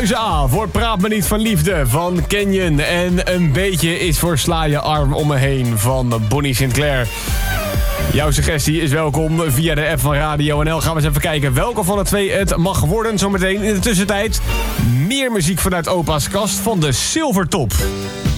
Keuze A voor Praat me niet van liefde van Canyon. En Een beetje is voor Sla je arm om me heen van Bonnie Sinclair. Jouw suggestie is welkom via de app van Radio NL. Gaan we eens even kijken welke van de twee het mag worden. Zometeen in de tussentijd meer muziek vanuit opa's kast van de Silvertop.